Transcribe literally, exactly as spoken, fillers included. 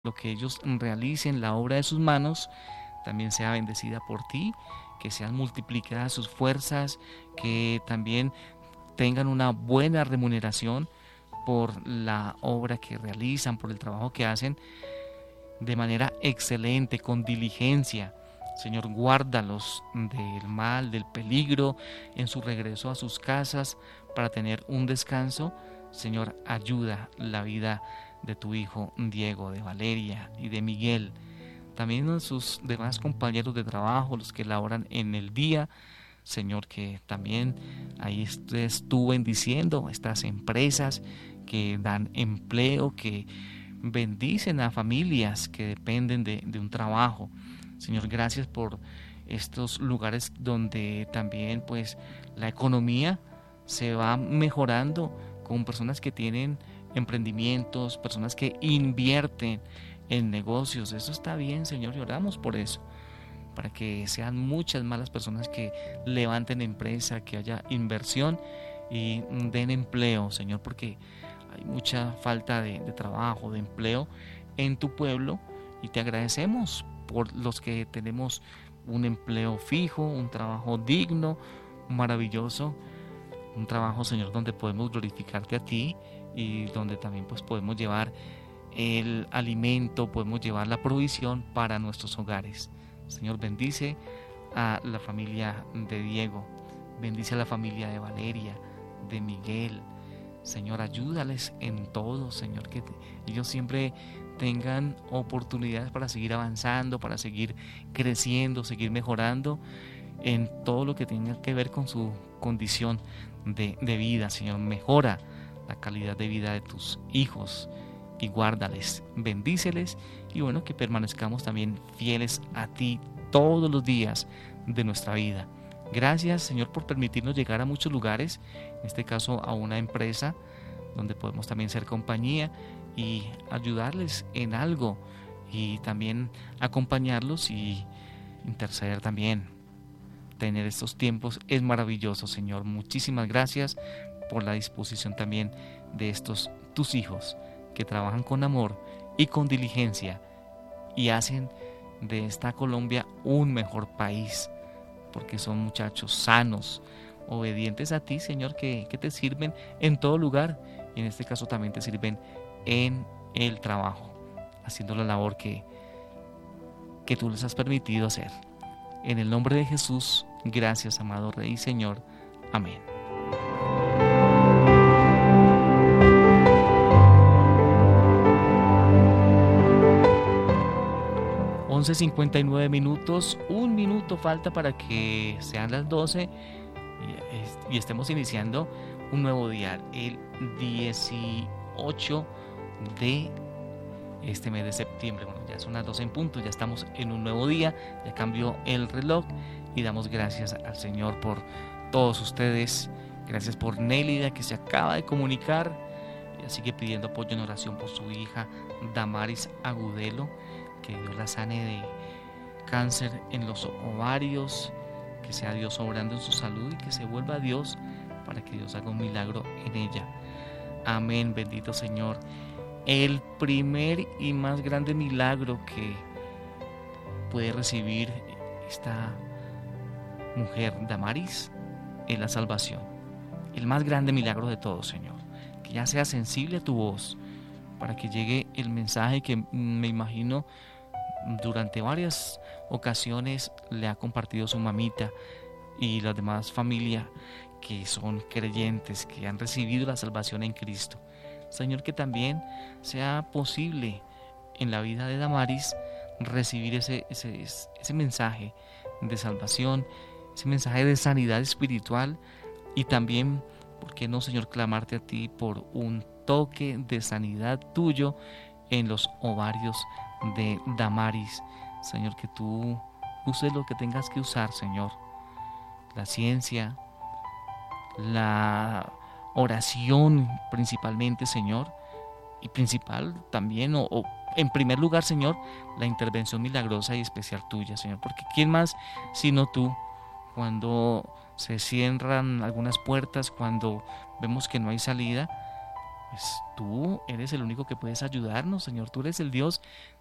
lo que ellos realicen, la obra de sus manos, también sea bendecida por ti, que sean multiplicadas sus fuerzas, que también tengan una buena remuneración por la obra que realizan, por el trabajo que hacen de manera excelente, con diligencia. Señor, guárdalos del mal, del peligro, en su regreso a sus casas para tener un descanso. Señor, ayuda la vida de tu hijo Diego, de Valeria y de Miguel. También a sus demás compañeros de trabajo, los que laboran en el día. Señor, que también ahí estés tú bendiciendo estas empresas que dan empleo, que bendicen a familias que dependen de, de un trabajo. Señor, gracias por estos lugares donde también pues la economía se va mejorando con personas que tienen emprendimientos, personas que invierten en negocios. Eso está bien, Señor, y oramos por eso, para que sean muchas más las personas que levanten empresa, que haya inversión y den empleo, Señor, porque hay mucha falta de, de trabajo, de empleo en tu pueblo, y te agradecemos por los que tenemos un empleo fijo, un trabajo digno, maravilloso, un trabajo, Señor, donde podemos glorificarte a ti y donde también pues podemos llevar el alimento, podemos llevar la provisión para nuestros hogares. Señor, bendice a la familia de Diego, bendice a la familia de Valeria, de Miguel. Señor, ayúdales en todo, Señor, que ellos siempre tengan oportunidades para seguir avanzando, para seguir creciendo, seguir mejorando en todo lo que tenga que ver con su condición de, de vida. Señor, mejora la calidad de vida de tus hijos y guárdales, bendíceles, y bueno, que permanezcamos también fieles a ti todos los días de nuestra vida. Gracias, Señor, por permitirnos llegar a muchos lugares, en este caso a una empresa donde podemos también ser compañía y ayudarles en algo, y también acompañarlos y interceder también. Tener estos tiempos es maravilloso, Señor. Muchísimas gracias por la disposición también de estos tus hijos, que trabajan con amor y con diligencia y hacen de esta Colombia un mejor país, porque son muchachos sanos, obedientes a ti, Señor, que, que te sirven en todo lugar, y en este caso también te sirven en el trabajo, haciendo la labor que, que tú les has permitido hacer. En el nombre de Jesús, gracias, amado Rey y Señor. Amén. once cincuenta y nueve minutos, un minuto falta para que sean las doce y, y estemos iniciando un nuevo día, el dieciocho de este mes de septiembre. Bueno, ya son las doce en punto, ya estamos en un nuevo día, ya cambió el reloj, y damos gracias al Señor por todos ustedes. Gracias por Nélida, que se acaba de comunicar, ella sigue pidiendo apoyo en oración por su hija Damaris Agudelo, que Dios la sane de cáncer en los ovarios, que sea Dios obrando en su salud y que se vuelva a Dios para que Dios haga un milagro en ella. Amén, bendito Señor. El primer y más grande milagro que puede recibir esta mujer Damaris es la salvación. El más grande milagro de todos, Señor. Que ya sea sensible a tu voz, para que llegue el mensaje que me imagino durante varias ocasiones le ha compartido su mamita y las demás familias que son creyentes, que han recibido la salvación en Cristo. Señor, que también sea posible en la vida de Damaris recibir ese, ese, ese mensaje de salvación, ese mensaje de sanidad espiritual, y también, ¿por qué no, Señor, clamarte a ti por un toque de sanidad tuyo en los ovarios de Damaris? Señor, que tú uses lo que tengas que usar, Señor. La ciencia, la oración principalmente, Señor, y principal también, o, o en primer lugar, Señor, la intervención milagrosa y especial tuya, Señor, porque ¿quién más sino tú? Cuando se cierran algunas puertas, cuando vemos que no hay salida, pues tú eres el único que puedes ayudarnos, Señor. Tú eres el Dios